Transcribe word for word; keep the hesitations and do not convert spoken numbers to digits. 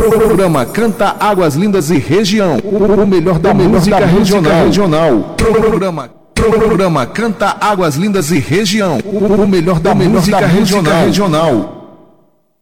Programa Canta Águas Lindas e Região. O melhor da música regional. Programa Programa Canta Águas Lindas e Região. O melhor da música regional.